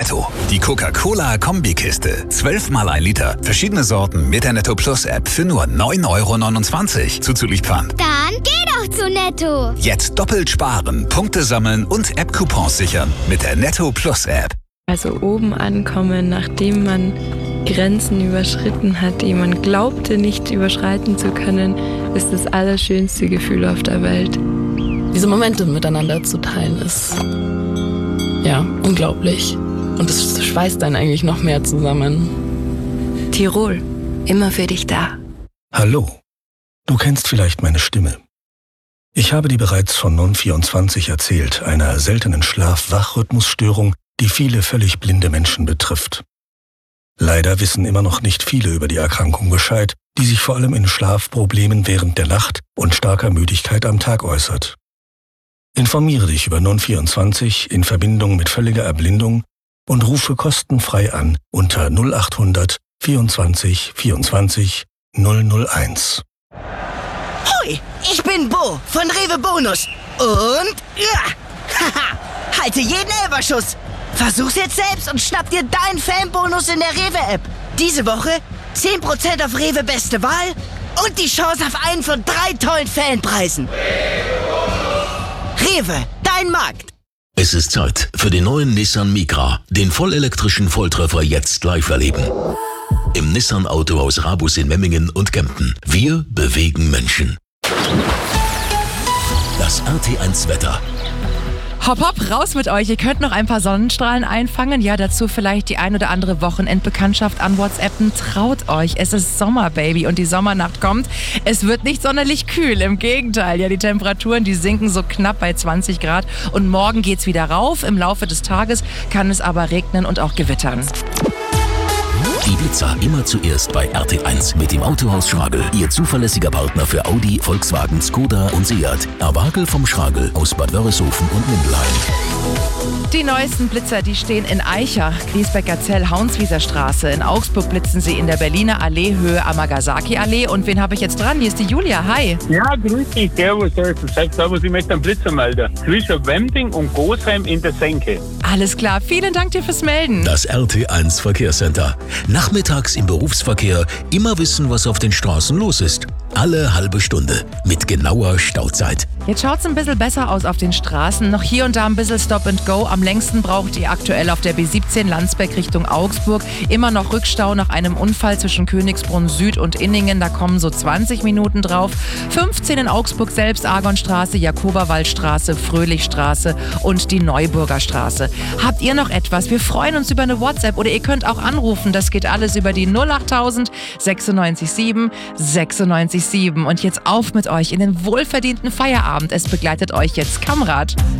Netto. Die Coca-Cola-Kombikiste. 12 mal 1 Liter. Verschiedene Sorten mit der Netto Plus App für nur 9,29 € zuzüglich Pfand. Dann geh doch zu Netto. Jetzt doppelt sparen, Punkte sammeln und App-Coupons sichern mit der Netto Plus App. Also oben ankommen, nachdem man Grenzen überschritten hat, die man glaubte nicht überschreiten zu können, ist das allerschönste Gefühl auf der Welt. Diese Momente miteinander zu teilen ist, ja, unglaublich. Und es schweißt dann eigentlich noch mehr zusammen. Tirol, immer für dich da. Hallo, du kennst vielleicht meine Stimme. Ich habe dir bereits von Non-24 erzählt, einer seltenen Schlaf-Wach-Rhythmusstörung, die viele völlig blinde Menschen betrifft. Leider wissen immer noch nicht viele über die Erkrankung Bescheid, die sich vor allem in Schlafproblemen während der Nacht und starker Müdigkeit am Tag äußert. Informiere dich über Non-24 in Verbindung mit völliger Erblindung und rufe kostenfrei an unter 0800 24 24 001. Hoi, ich bin Bo von Rewe Bonus und haha, halte jeden Elberschuss. Versuch's jetzt selbst und schnapp dir deinen Fanbonus in der Rewe-App. Diese Woche 10% auf Rewe Beste Wahl und die Chance auf einen von 3 tollen Fanpreisen. Rewe, dein Markt. Es ist Zeit für den neuen Nissan Micra, den vollelektrischen Volltreffer jetzt live erleben. Im Nissan Autohaus Rabus in Memmingen und Kempten. Wir bewegen Menschen. Das RT1 Wetter. Hopp, hopp, raus mit euch. Ihr könnt noch ein paar Sonnenstrahlen einfangen. Ja, dazu vielleicht die ein oder andere Wochenendbekanntschaft an WhatsAppen. Traut euch, es ist Sommer, Baby, und die Sommernacht kommt. Es wird nicht sonderlich kühl, im Gegenteil. Ja, die Temperaturen, die sinken so knapp bei 20 Grad. Und morgen geht's wieder rauf. Im Laufe des Tages kann es aber regnen und auch gewittern. Die Blitzer immer zuerst bei RT1 mit dem Autohaus Schragel. Ihr zuverlässiger Partner für Audi, Volkswagen, Skoda und Seat. Erwagel vom Schragel aus Bad Wörishofen und Mindelheim. Die neuesten Blitzer, die stehen in Aichach, Griesbecker-Zell, Haunswieser Straße. In Augsburg blitzen sie in der Berliner Allee, Höhe Amagasaki-Allee. Und wen habe ich jetzt dran? Hier ist die Julia. Hi. Ja, grüß dich. Servus. Servus, ich möchte einen Blitzer melden. Zwischen Wemding und Gosheim in der Senke. Alles klar. Vielen Dank dir fürs Melden. Das RT1 Verkehrscenter. Nachmittags im Berufsverkehr immer wissen, was auf den Straßen los ist. Alle halbe Stunde mit genauer Stauzeit. Jetzt schaut's ein bisschen besser aus auf den Straßen. Noch hier und da ein bisschen Stop and Go. Am längsten braucht ihr aktuell auf der B17 Landsberg Richtung Augsburg. Immer noch Rückstau nach einem Unfall zwischen Königsbrunn Süd und Inningen. Da kommen so 20 Minuten drauf. 15 in Augsburg selbst, Argonstraße, Jakoberwaldstraße, Fröhlichstraße und die Neuburger Straße. Habt ihr noch etwas? Wir freuen uns über eine WhatsApp oder ihr könnt auch anrufen. Das geht alles über die 08000 96 7 96 7. Und jetzt auf mit euch in den wohlverdienten Feierabend. Es begleitet euch jetzt Kamrat.